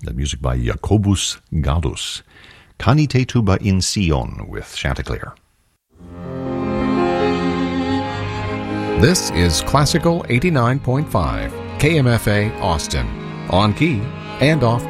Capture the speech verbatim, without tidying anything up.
The music by Jacobus Gardus. Canite tuba in Sion with Chanticleer. This is Classical eighty-nine point five, K M F A Austin, on key and off